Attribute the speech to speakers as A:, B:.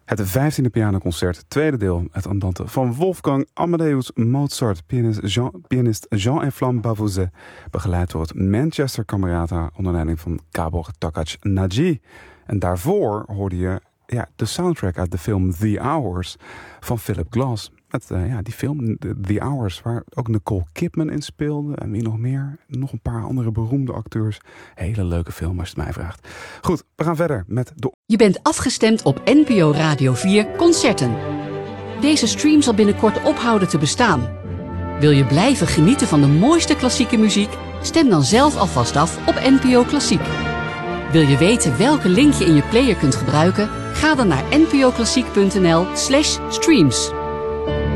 A: Het 15e pianoconcert, tweede deel. Het andante van Wolfgang Amadeus Mozart. Pianist Jean-Enflamme Bavouzet. Begeleid door het Manchester Camerata onder leiding van Gabor Takacs Naji. En daarvoor hoorde je de soundtrack uit de film The Hours van Philip Glass. Met die film The Hours, waar ook Nicole Kidman in speelde. En wie nog meer? Nog een paar andere beroemde acteurs. Hele leuke film als je het mij vraagt. Goed, we gaan verder met de...
B: Je bent afgestemd op NPO Radio 4 Concerten. Deze stream zal binnenkort ophouden te bestaan. Wil je blijven genieten van de mooiste klassieke muziek? Stem dan zelf alvast af op NPO Klassiek. Wil je weten welke link je in je player kunt gebruiken? Ga dan naar npoklassiek.nl/streams.